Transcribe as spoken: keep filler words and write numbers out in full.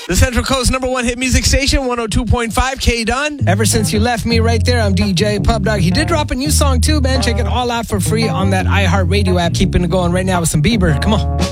The Central Coast number one hit music station, one oh two point five, K-Dunn. Ever since you left me right there, I'm D J Pub Dog. He did drop a new song too, man. Check it all out for free on that iHeartRadio app. Keeping it going right now with some Bieber. Come on.